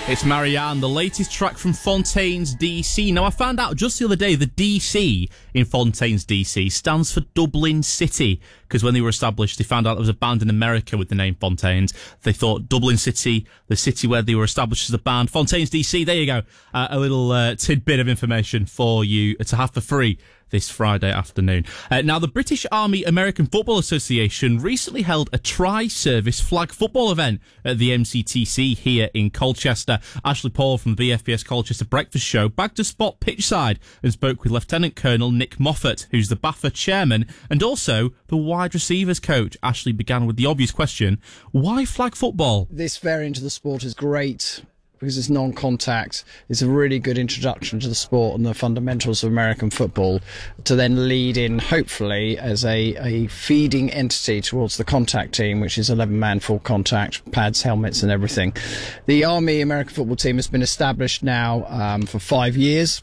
It's Marianne, the latest track from Fontaines DC. Now, I found out just the other day the DC in Fontaines DC stands for Dublin City, because when they were established, they found out there was a band in America with the name Fontaines. They thought Dublin City, the city where they were established as a band, Fontaines DC, there you go. A little tidbit of information for you to have for free this Friday afternoon. Now, the British Army American Football Association recently held a tri-service flag football event at the MCTC here in Colchester. Ashley Paul from the BFBS Colchester Breakfast Show bagged to spot pitchside and spoke with Lieutenant Colonel Nick Moffat, who's the BAFA chairman and also the wide receivers coach. Ashley began with the obvious question: why flag football? This variant of the sport is great because it's non-contact. It's a really good introduction to the sport and the fundamentals of American football to then lead in, hopefully, as a feeding entity towards the contact team, which is 11-man full contact, pads, helmets and everything. The Army American football team has been established now for 5 years.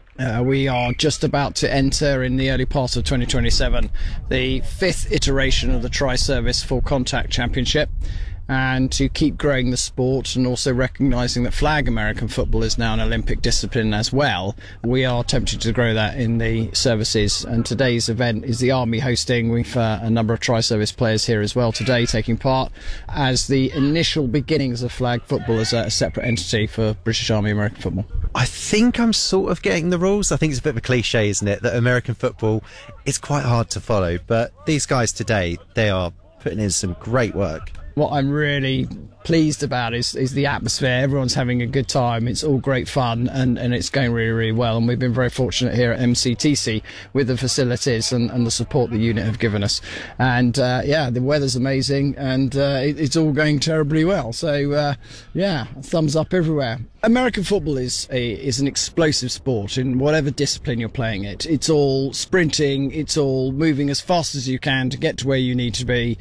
We are just about to enter, in the early part of 2027, the 5th iteration of the Tri-Service Full Contact Championship. And to keep growing the sport and also recognising that flag American football is now an Olympic discipline as well, we are attempting to grow that in the services. And today's event is the Army hosting, with a number of tri-service players here as well today taking part, as the initial beginnings of flag football as a separate entity for British Army American football. I think I'm sort of getting the rules. I think it's a bit of a cliche, isn't it, that American football is quite hard to follow. But these guys today, they are putting in some great work. What I'm really pleased about is the atmosphere. Everyone's having a good time. It's all great fun and it's going really, really well. And we've been very fortunate here at MCTC with the facilities and the support the unit have given us. And the weather's amazing and it's all going terribly well. So thumbs up everywhere. American football is an explosive sport in whatever discipline you're playing it. It's all sprinting, it's all moving as fast as you can to get to where you need to be,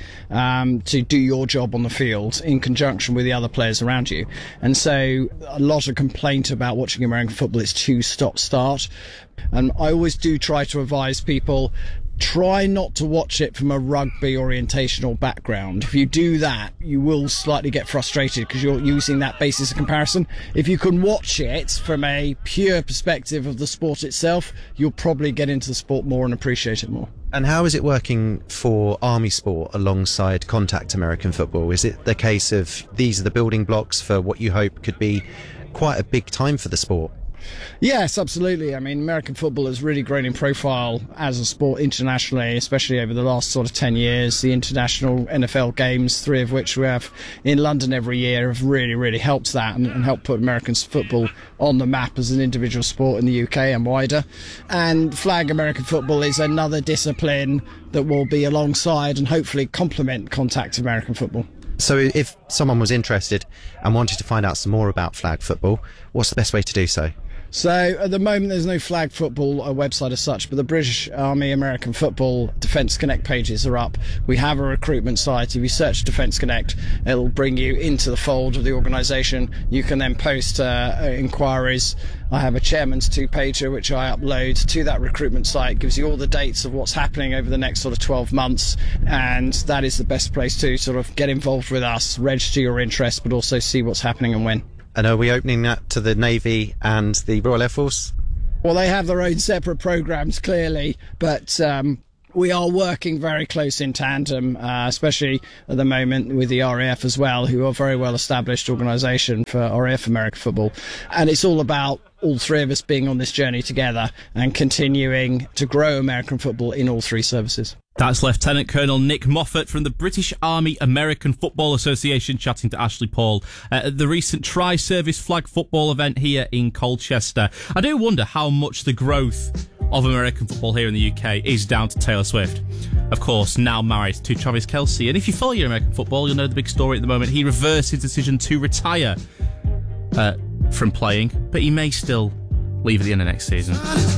to do your job on the field in conjunction with the other players around you. And so a lot of complaint about watching American football is to stop-start. And I always do try to advise people, try not to watch it from a rugby orientational background. If you do that, you will slightly get frustrated because you're using that basis of comparison. If you can watch it from a pure perspective of the sport itself, you'll probably get into the sport more and appreciate it more. And how is it working for Army sport alongside contact American football? Is it the case of these are the building blocks for what you hope could be quite a big time for the sport? Yes, absolutely. I mean, American football has really grown in profile as a sport internationally, especially over the last sort of 10 years. The international NFL games, 3 of which we have in London every year, have really, really helped that and helped put American football on the map as an individual sport in the UK and wider. And flag American football is another discipline that will be alongside and hopefully complement contact American football. So if someone was interested and wanted to find out some more about flag football, what's the best way to do so? So at the moment there's no flag football website as such, but the British Army American Football Defence Connect pages are up. We have a recruitment site. If you search Defence Connect, it'll bring you into the fold of the organisation. You can then post inquiries. I have a chairman's 2-pager which I upload to that recruitment site. It gives you all the dates of what's happening over the next sort of 12 months, and that is the best place to sort of get involved with us, register your interest, but also see what's happening and when. And are we opening that to the Navy and the Royal Air Force? Well, they have their own separate programmes, clearly, but we are working very close in tandem, especially at the moment with the RAF as well, who are a very well-established organisation for RAF American football. And it's all about all 3 of us being on this journey together and continuing to grow American football in all 3 services. That's Lieutenant Colonel Nick Moffat from the British Army American Football Association chatting to Ashley Paul at the recent Tri-Service Flag Football event here in Colchester. I do wonder how much the growth of American football here in the UK is down to Taylor Swift. Of course, now married to Travis Kelce. And if you follow your American football, you'll know the big story at the moment. He reversed his decision to retire from playing, but he may still leave at the end of next season.